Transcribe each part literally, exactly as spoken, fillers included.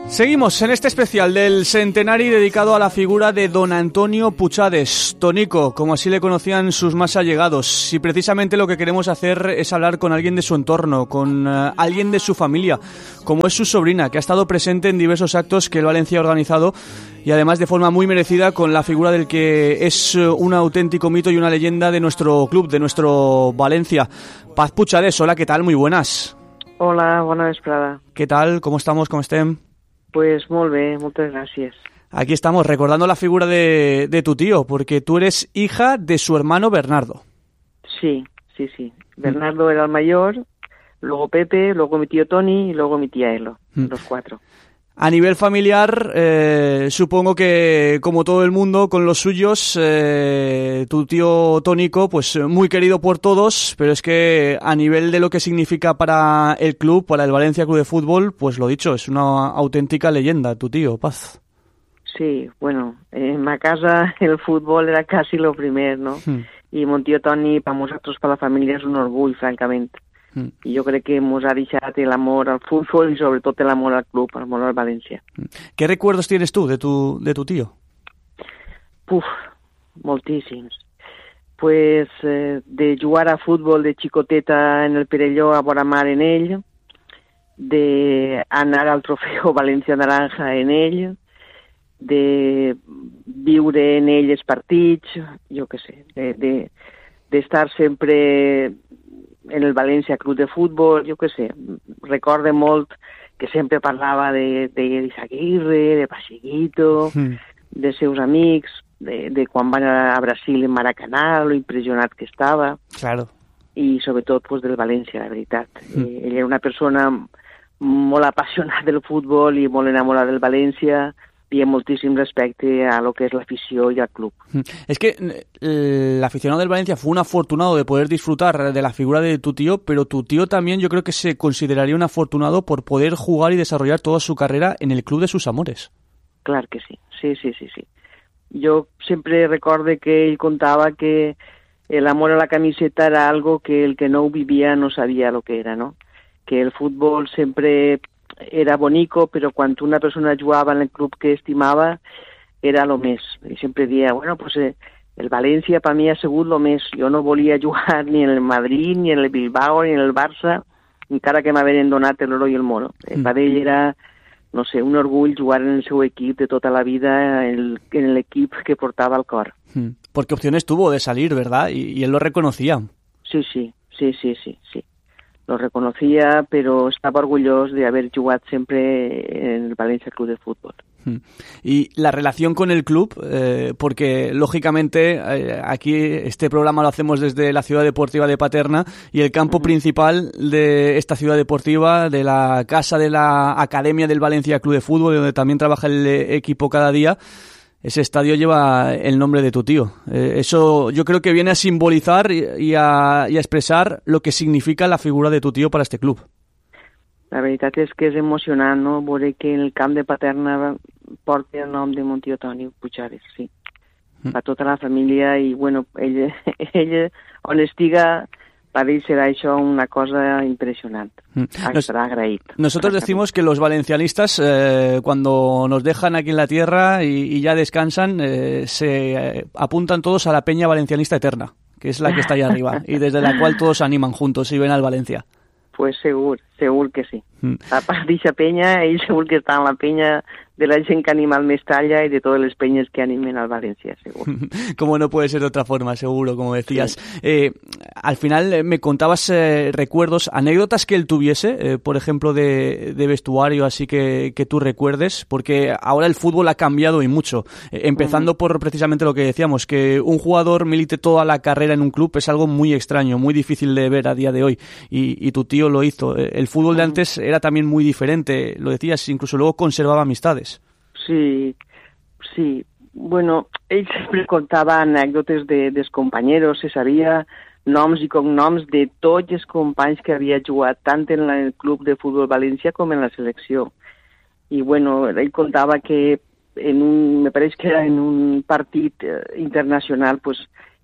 Seguimos en este especial del centenario dedicado a la figura de don Antonio Puchades, Tonico, como así le conocían sus más allegados. Y precisamente lo que queremos hacer es hablar con alguien de su entorno, con uh, alguien de su familia, como es su sobrina, que ha estado presente en diversos actos que el Valencia ha organizado y además de forma muy merecida con la figura del que es uh, un auténtico mito y una leyenda de nuestro club, de nuestro Valencia. Paz Puchades, hola, ¿qué tal? Muy buenas. Hola, bona vesprada. ¿Qué tal? ¿Cómo estamos? ¿Cómo estem? Pues molt bé, moltes gràcies. Aquí estamos, recordando la figura de, de tu tío, porque tú eres hija de su hermano Bernardo. Sí, sí, sí. Bernardo mm. era el mayor, luego Pepe, luego mi tío Toni y luego mi tía Elo, mm. los cuatro. A nivel familiar, eh, supongo que, como todo el mundo, con los suyos, eh, tu tío Tónico, pues muy querido por todos, pero es que a nivel de lo que significa para el club, para el Valencia Club de Fútbol, pues lo dicho, es una auténtica leyenda, tu tío, Paz. Sí, bueno, en ma casa el fútbol era casi lo primer, ¿no? Mm. Y mon tío Toni, para nosotros, para la familia, es un orgull, francamente. Mm. I jo crec que ens ha deixat l'amor al fútbol y sobre todo el amor al club, el amor al Valencia. ¿Qué recuerdos tienes tú de tu, de tu tío? Puf, moltíssims. Pues eh, de jugar a fútbol de xicoteta en el Perelló a vora mar en ell, de anar al trofeu València Naranja en ell, de viure en ell els partits, jo què sé, de, de, de estar sempre en el València Club de Futbol, jo què sé, recorde molt que sempre parlava de, de d'Izaguirre, de Pachequito, mm. de seus amics, de, de quan van a Brasil en Maracanà, lo impressionat que estava. Claro. I sobretot pues, del València, la veritat. Mm. Eh, ell era una persona molt apassionada del futbol i molt enamorada del València, y en moltíssim respecte a lo que es la afición y al club. Es que el aficionado del Valencia fue un afortunado de poder disfrutar de la figura de tu tío, pero tu tío también yo creo que se consideraría un afortunado por poder jugar y desarrollar toda su carrera en el club de sus amores. Clar que sí, sí, sí, sí, sí. Jo sempre recorde que ell contava que el amor a la camiseta era algo que el que no ho vivia no sabia lo que era, no? Que el futbol sempre era bonico, però quan una persona jugava en el club que estimava era lo més. I sempre dia, bueno, pues eh, el València per mi ha sigut lo més. Jo no volia jugar ni en el Madrid, ni en el Bilbao, ni en el Barça, encara que m'haveren donat l'oro i el mono. Mm. Per ell era, no sé, un orgull jugar en el seu equip de tota la vida, el, en l'equip que portava al cor. Mm. Porque opciones tuvo de salir, ¿verdad? Y, y él lo reconocía. Sí, sí, sí, sí, sí, sí. Lo reconocía, pero estaba orgulloso de haber jugado siempre en el Valencia Club de Fútbol. Y la relación con el club, eh, porque lógicamente eh, aquí este programa lo hacemos desde la ciudad deportiva de Paterna y el campo uh-huh. principal de esta ciudad deportiva, de la casa de la Academia del Valencia Club de Fútbol, donde también trabaja el equipo cada día. Ese estadio lleva el nombre de tu tío. Eh, eso yo creo que viene a simbolizar y, y, a, y a expresar lo que significa la figura de tu tío para este club. La veritat és que és emocionant, no?, veure que el camp de Paterna porta el nom de mon tío Toni Puchades, sí. Mm. Per tota la família i, bueno, ell, ell on estiga, para él será eso una cosa impresionante. Estará agraído. Nosotros decimos que los valencianistas, eh, cuando nos dejan aquí en la tierra y, y ya descansan, eh, se eh, apuntan todos a la peña valencianista eterna, que es la que está ahí arriba, y desde la cual todos animan juntos y ven al Valencia. Pues seguro, seguro que sí. Mm. A part d'eixa penya, ell segur que està en la penya de la gent que anima al Mestalla y de todas las peñas que animen al Valencia, seguro. Como no puede ser de otra forma, seguro, como decías. Sí. Eh, al final eh, me contabas eh, recuerdos, anécdotas que él tuviese, eh, por ejemplo, de, de vestuario, así que, que tú recuerdes, porque ahora el fútbol ha cambiado y mucho. Eh, empezando uh-huh. por precisamente lo que decíamos, que un jugador milite toda la carrera en un club es algo muy extraño, muy difícil de ver a día de hoy, y, y tu tío lo hizo. El fútbol de antes era también muy diferente, lo decías, incluso luego conservaba amistades. Sí, sí. Bueno, ell sempre contava anècdotes de, dels companyeros, se sabia noms i cognoms de tots els companys que havia jugat tant en el club de futbol València com en la selecció. I bueno, ell contava que en un, me pareix que era en un partit internacional, pues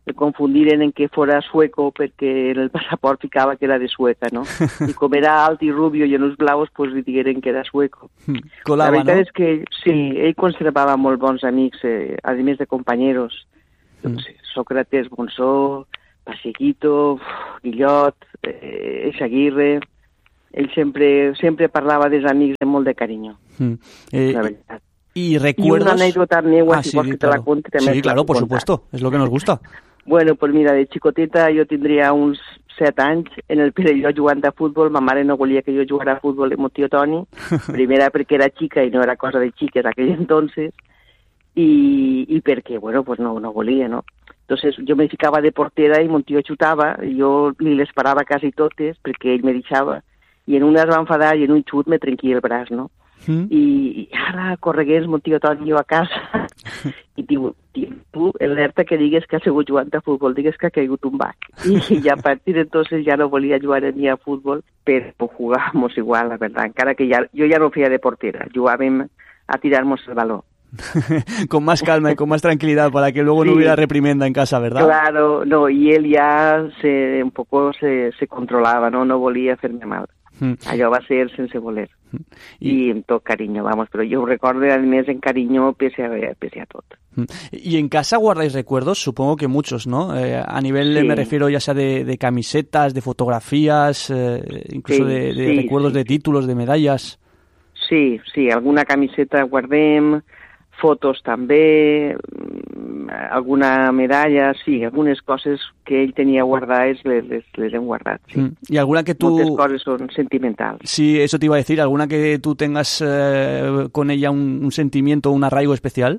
el confundiren en que fora sueco perquè en el passaport ficava que era de Sueca, no? I com era alt i rubio i en els blaus, pues li digueren que era sueco. Colava, la veritat no? és que sí, ell conservava molt bons amics, eh, a més de companyeros. Mm. Sócrates, Monsó, Pasequito, Guillot, eh, Eizaguirre... Ell sempre, sempre parlava dels amics de molt de carinyo, mm. eh, la veritat. ¿Y recuerdos? Y una anécdota meva, ah, si sí, vols que claro. te la cuente. Sí, claro, por supuesto, es lo que nos gusta. Bueno, pues mira, de xicoteta jo tindria uns set anys, en el Perelló jugant a futbol, ma mare no volia que jo jugara a futbol amb el tio Toni, primera perquè era xica i no era cosa de xiques aquell entonces, i, i perquè, bueno, pues no, no volia, no? Entonces jo me ficava de portera i mon tio xutava, i jo li les parava quasi totes perquè ell me deixava, i en una es va enfadar i en un xut me trenquia el braç, no? Mm. I, i ara corregués mon tio Toni jo a casa i diu, tu alerta que digues que ha sigut jugant a futbol, digues que ha caigut un bac. I, i a partir d'entonces ja no volia jugar ni a futbol, però jugàvamos igual, la verdad, encara que ja, jo ja no feia de portera, jugàvem a tirarnos el balón. Con más calma y con más tranquilidad para que luego sí. no hubiera reprimenda en casa, ¿verdad? Claro, no, y él ya se, un poco se, se controlaba, no, no volía hacerme mal. Mm. Allò va ser sense voler. I, I amb tot carinyo, vamos, però jo ho recordo al més en cariño pese a, pese a tot. Y en casa guardáis recuerdos, supongo que muchos, ¿no? Eh, a nivel, sí. me refiero ya sea de, de camisetas, de fotografías, eh, incluso sí, de, de sí, recuerdos sí. de títulos, de medallas. Sí, sí, alguna camiseta guardem, fotos també, alguna medalla, sí, algunes coses que ell tenia guardades les, les, les hem guardat, sí. Mm. ¿Y alguna que tú... Moltes coses són sentimentals. Sí, eso te iba a decir, ¿alguna que tú tengas eh, con ella un, un sentimiento, un arraigo especial?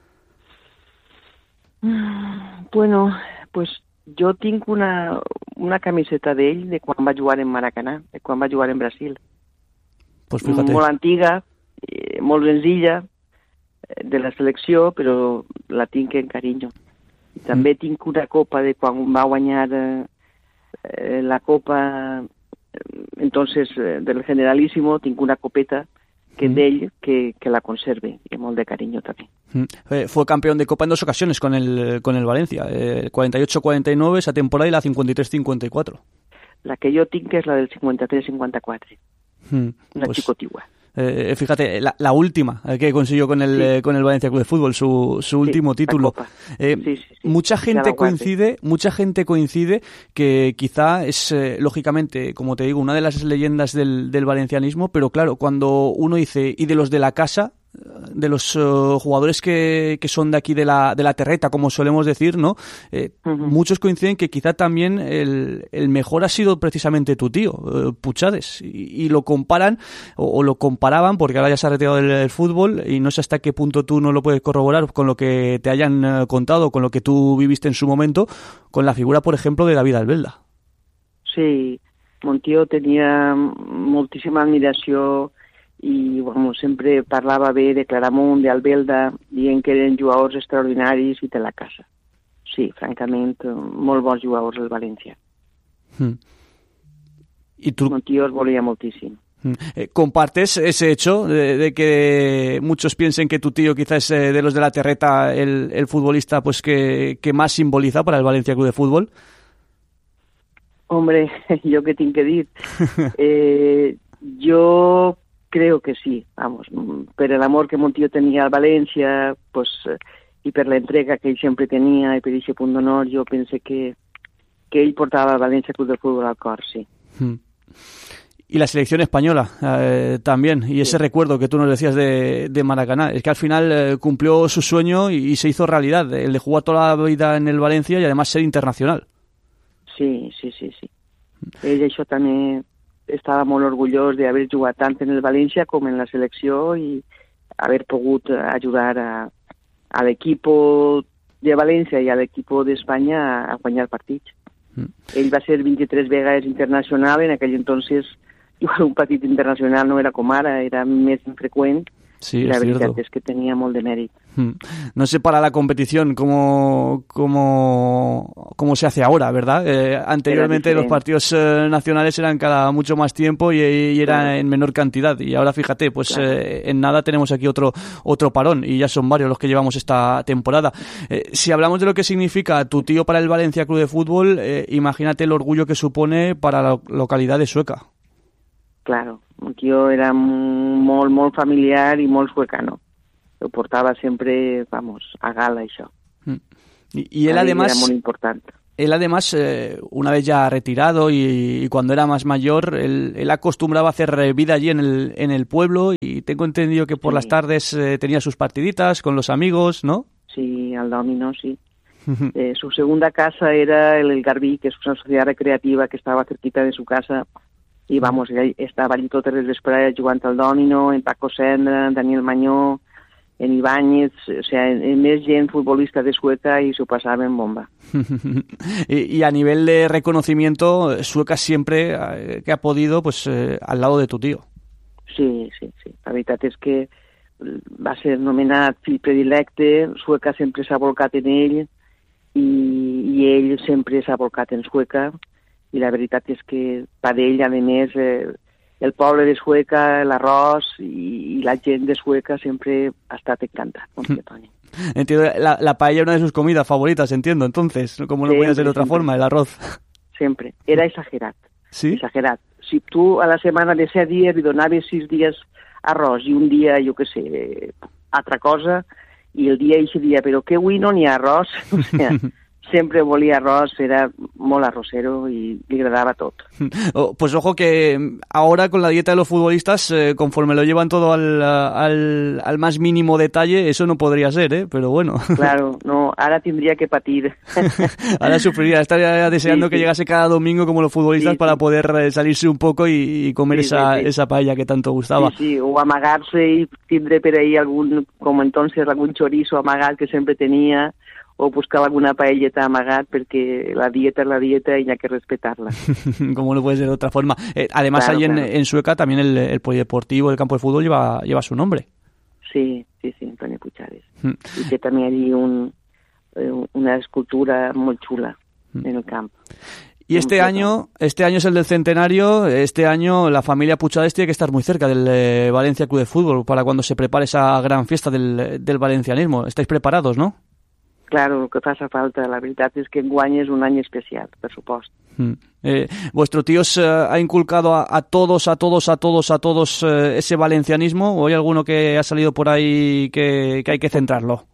Bueno, pues jo tinc una, una camiseta d'ell de quan va jugar en Maracanà, de quan va jugar en Brasil. Pues fíjate. Molt antiga, eh, molt senzilla, de la selecció, però la tinc en carinyo. I també mm. tinc una copa de quan va guanyar eh, la copa entonces eh, del Generalísimo, tinc una copeta que mm. d'ell que, que la conserve, i molt de carinyo també. Mm. Eh, fue campeón de Copa en dos ocasiones con el, con el Valencia, eh, cuarenta y ocho cuarenta y nueve esa temporada y la cincuenta y tres cincuenta y cuatro. La que jo tinc és la del cincuenta y tres cincuenta y cuatro. Mm. Una pues... xicotigua. Eh, fíjate, la, la última que consiguió con el, sí. eh, con el Valencia Club de Fútbol, su, su último sí, título. Eh, sí, sí, sí. Mucha gente coincide, mucha gente coincide que quizá es, eh, lógicamente, como te digo, una de las leyendas del, del valencianismo, pero claro, cuando uno dice, y de los de la casa, de los uh, jugadores que, que son de aquí de la, de la terreta, como solemos decir, ¿no? Eh, uh-huh. Muchos coinciden que quizá también el, el mejor ha sido precisamente tu tío, uh, Puchades, y, y lo comparan, o, o lo comparaban, porque ahora ya se ha retirado del, del fútbol, y no sé hasta qué punto tú no lo puedes corroborar con lo que te hayan uh, contado, con lo que tú viviste en su momento, con la figura, por ejemplo, de David Albelda. Sí, mon tío tenía moltíssima admiració i bueno, sempre parlava bé de Claramunt, d'Albelda, dient que eren jugadors extraordinaris i de la casa. Sí, francament, molt bons jugadors del València. Hmm. ¿Y tú? Mon tío els volia moltíssim. Hmm. Eh, ¿Compartes ese hecho de, de que muchos piensen que tu tío quizás es eh, de los de la terreta el, el futbolista pues que, que más simboliza para el Valencia Club de Fútbol? Hombre, jo què tinc que dir? Eh, jo... Creo que sí, vamos, per el amor que mon tío tenía al Valencia, pues, y per la entrega que él siempre tenía, y per ese punt d'honor, yo pensé que, que él portaba al Valencia Club de Fútbol al cor, sí. Hmm. Y la selección española eh, también, y ese sí. recuerdo que tú nos decías de, de Maracaná, es que al final eh, cumplió su sueño y, y se hizo realidad, el de jugar toda la vida en el Valencia y además ser internacional. Sí, sí, sí, sí. Ell això també... estava molt orgullós d'haver jugat tant en el València com en la selecció i haver pogut ajudar a, a l'equip de València i a l'equip d'Espanya a guanyar partits. Mm. Ell va ser vint-i-tres vegades internacional, en aquell entonces igual un partit internacional no era com ara, era més infreqüent, Sí, la és veritat cierto. és que tenia molt de mèrit. No sé para la competición cómo, cómo, cómo se hace ahora, ¿verdad? Eh, anteriormente los partidos eh, nacionales eran cada mucho más tiempo y, y era claro. en menor cantidad. Y ahora fíjate, pues claro. eh, en nada tenemos aquí otro otro parón y ya son varios los que llevamos esta temporada. Eh, si hablamos de lo que significa tu tío para el Valencia Club de Fútbol, eh, imagínate el orgullo que supone para la localidad de Sueca. Claro, el tío era molt, molt familiar i molt suecano. Lo portaba siempre, vamos, a gala això. Mm. Y, y él además... Era muy importante. Él además, eh, una vez ya retirado y, y cuando era más mayor, él, él acostumbraba a hacer vida allí en el, en el pueblo y tengo entendido que por sí. las tardes eh, tenía sus partiditas con los amigos, ¿no? Sí, al domino, sí. eh, su segunda casa era el, el Garbí, que es una sociedad recreativa que estaba cerquita de su casa. I, vamos, ell estava allí totes les vesprades jugant al dòmino, en Paco Sendra, en Daniel Mañó, en Ibáñez, o sea, en més gent futbolista de Sueca y se pasaba en bomba. y, y a nivel de reconocimiento, Sueca siempre eh, que ha podido, pues eh, al lado de tu tío. Sí, sí, sí. La veritat és que va ser nomenat fill predilecte, Sueca sempre s'ha volcat en ell i, i ell sempre s'ha volcat en Sueca. I la veritat és que per ell, a més, eh, el poble de Sueca, l'arròs i, i la gent de Sueca sempre ha estat encantat con tío Toni. Entiendo, la, la paella una de sus comidas favoritas, entiendo, entonces, como no podía ser de otra siempre. forma, el arroz. Sempre, era exagerat, ¿Sí? exagerat. Si tu a la setmana de set dies li donaves sis dies arròs i un dia, jo què sé, altra cosa, i el dia eixe dia, però que avui no n'hi ha arròs, o sea... Siempre volia arroz, era molt arrocero y le agradaba todo. Oh, pues ojo que ahora con la dieta de los futbolistas, eh, conforme lo llevan todo al, al, al más mínimo detalle, eso no podría ser, ¿eh? Pero bueno. Claro, no, ahora tendría que patir. Ahora sufriría, estaría deseando sí, que sí. llegase cada domingo como los futbolistas sí, para sí. poder salirse un poco y, y comer sí, esa, sí, sí. esa paella que tanto gustaba. Sí, sí, o amagarse y tindre per ahí algún, como entonces algún chorizo amagat que siempre tenía, o buscar alguna paelleta amagat porque la dieta es la dieta y hay que respetarla. Como no puede ser de otra forma. Eh, además, claro, ahí en, claro. en Sueca también el, el polideportivo, el campo de fútbol lleva, lleva su nombre. Sí, sí, sí, Antonio Puchades. Mm. Y que también hay un, una escultura muy chula mm. en el campo. Y este año, este año es el del centenario, este año la familia Puchades tiene que estar muy cerca del eh, Valencia Club de Fútbol para cuando se prepare esa gran fiesta del, del valencianismo. ¿Estáis preparados, no? Claro, el que faça falta. La veritat és que enguany és un any especial, per supost. Mm. Eh, ¿Vuestro tío os, eh, ha inculcado a, a todos, a todos, a todos, a todos eh, ese valencianismo? ¿O hay alguno que ha salido por ahí que, que hay que centrarlo?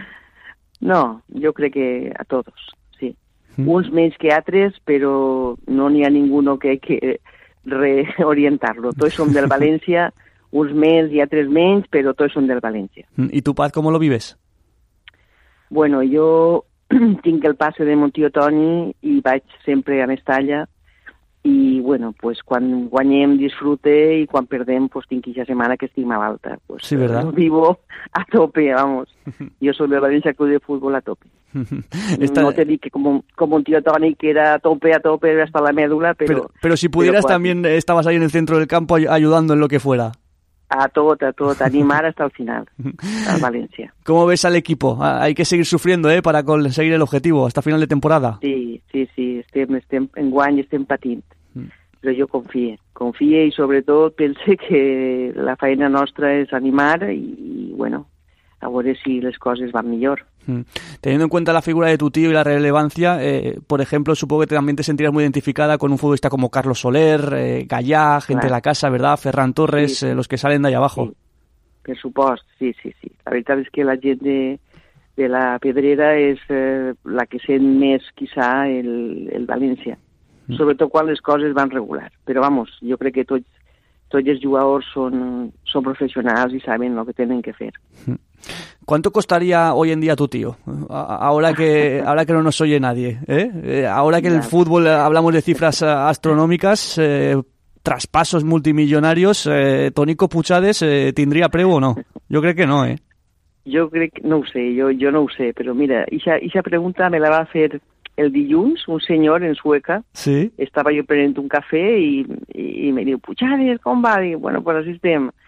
No, jo crec que a todos, sí. Mm. Uns menys que altres, però no n'hi ha ninguno que hay que reorientarlo. Tots som del València, uns més i altres menys, però tots som del València. ¿Y tu Paz cómo lo vives? Bueno, jo tinc el passe de mon tio Toni i vaig sempre a Mestalla i, bueno, pues quan guanyem disfrute i quan perdem, pues tinc aquesta setmana que estic malalta. Pues, sí, ¿verdad? Lo vivo a tope, vamos. Jo soy del Valencia Club de Fútbol a tope. Esta... No te dic que como, como un tío Toni que era a tope, a tope, hasta la médula, pero... Pero, pero si pudieras pero también estabas ahí en el centro del campo ayudando en lo que fuera. A tot, a tot, animar hasta el final, al Valencia. ¿Cómo ves al equipo? Hay que seguir sufriendo, ¿eh?, para conseguir el objetivo hasta final de temporada. Sí, sí, sí, estem, estem, enguany estem patint, mm. però jo confie, confie i sobretot pense que la feina nostra és animar i, i bueno, a veure si les coses van millor. Mm. Teniendo en cuenta la figura de tu tío y la relevancia, eh, por ejemplo, supongo que también te sentirás muy identificada con un futbolista como Carlos Soler, eh, Gallá, gente claro. de la casa, ¿verdad? Ferran Torres, sí, sí. Eh, los que salen de ahí abajo. Sí. Per supost, sí, sí, sí. La veritat és que la gent de, de la Pedrera és eh, la que sent més, quizá, el, el València. Mm. Sobretot quan les coses van regular. Però, vamos, jo crec que tots, tots els jugadors són, són professionals i saben el que tenen que fer. Mm. ¿Cuánto costaría hoy en día tu tío? Ahora que ahora que no nos oye nadie, ¿eh? Ahora que en el fútbol hablamos de cifras astronómicas, eh, traspasos multimillonarios, eh, Tónico Puchades eh, ¿tindria preu o no? Yo creo que no, ¿eh? Yo creo que no ho sé, yo, yo no ho sé, pero mira, esa pregunta me la va a hacer el dilluns un senyor en Sueca. Sí. Estava jo prenent un cafè i, i, i me diu, Puchades, com va? Dic, bueno, pues així estem.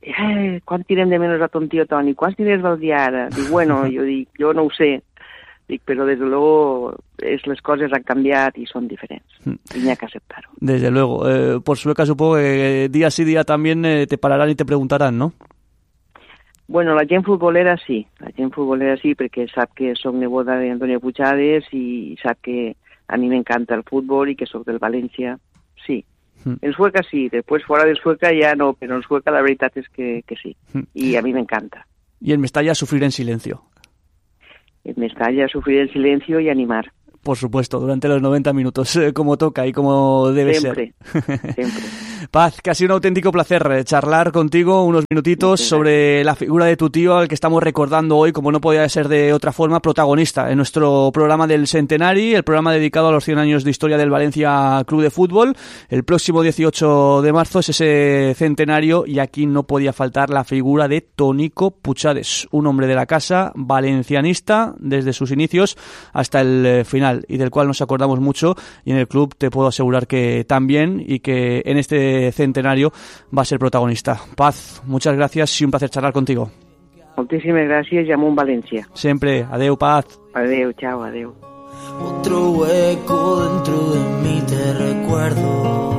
eh, quan tirem de menys a ton tio Toni? Quants diners valdria ara? Dic, bueno, jo dic, jo no ho sé. Dic, pero desde luego es, las cosas han cambiado y son diferentes. Y hay que aceptarlo. Desde luego. Eh, por Sueca supongo que día sí día también eh, te pararán y te preguntarán, ¿no? Bueno, la gent futbolera sí. La gent futbolera sí, perquè sap que soc neboda d'Antonio Puigades i sap que a mi m'encanta el futbol i que soc del València. Sí. Mm. En Sueca sí. Después fuera de Sueca ya no, pero en Sueca la veritat es que, que sí. Mm. Y a mí me encanta. Y en Mestalla sufrir en silencio. En Mestalla sufrir en silencio y animar. Por supuesto, durante los noventa minutos, eh, como toca y como debe siempre, ser. Siempre. Paz, que ha sido un auténtico placer eh, charlar contigo unos minutitos sí, sobre la figura de tu tío, al que estamos recordando hoy, como no podía ser de otra forma, protagonista en nuestro programa del Centenari, el programa dedicado a los cien años de historia del Valencia Club de Fútbol. El próximo dieciocho de marzo es ese centenario y aquí no podía faltar la figura de Tonico Puigades, un hombre de la casa, valencianista desde sus inicios hasta el eh, final, y del cual nos acordamos mucho, y en el club te puedo asegurar que también, y que en este centenario va a ser protagonista. Paz, muchas gracias y un placer charlar contigo. Moltíssimes gràcies i amunt València. Siempre. Adeu, Paz. Adeu, chao, adeu. Otro hueco dentro de mí te recuerdo.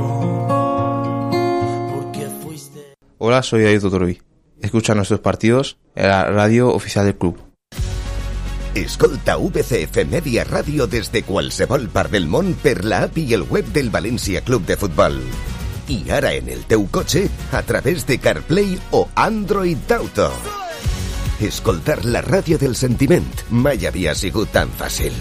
Porque fuiste... Hola, soy David Otorbi. Escucha nuestros partidos en la radio oficial del club. Escolta V C F Media Ràdio des de qualsevol part del món per la app i el web del València Club de Futbol. I ara en el teu cotxe a través de CarPlay o Android Auto. Escoltar la ràdio del sentiment mai havia sigut tan fàcil.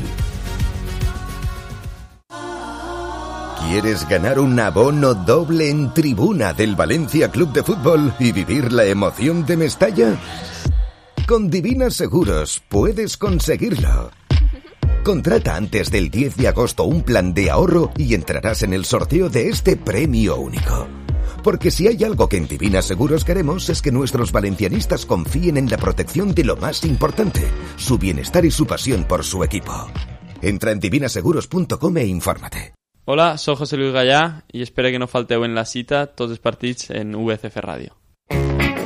¿Quieres ganar un abono doble en tribuna del Valencia Club de Fútbol y vivir la emoción de Mestalla? Con Divina Seguros puedes conseguirlo. Contrata antes del diez de agosto un plan de ahorro y entrarás en el sorteo de este premio único. Porque si hay algo que en Divina Seguros queremos es que nuestros valencianistas confíen en la protección de lo más importante, su bienestar y su pasión por su equipo. Entra en divina seguros punto com e infórmate. Hola, soy José Luis Gallá y espero que no falteu en la cita tots els partits en V C F Ràdio.